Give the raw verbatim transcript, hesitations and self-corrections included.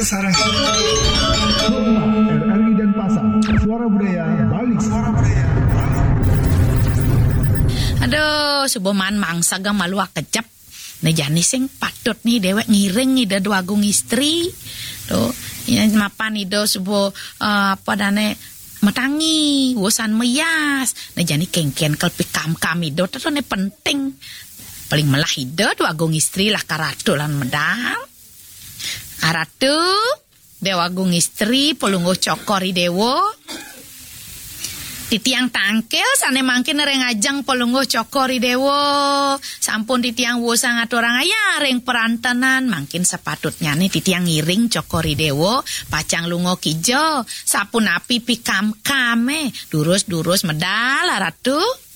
sarang. R R I dan Pasar, Suara Budaya Bali. Suara Budaya Bali. Aduh, suboman mangsa gang malu kecap. Nah jani sing patut nih dewek ngiring nih da dua agung istri. Tuh, ya mapan nih do subo uh, apa dane matangi, wosan meyas. Nah jani kengken kelpi kam kami do tuh ne penting. Paling melah ide dua agung istri lah karatu lan medal. Karatu dewa agung istri polunggo cokori dewo. Titiang tangkel sane mangkin reng ajang polunggo cokori dewo. Sampun titiang wosang atorang aya reng perantanan mangkin sepatutnya nih titiang ngiring cokori dewo pacang lungo kijo sapun api pikam kame durus-durus medal ratu.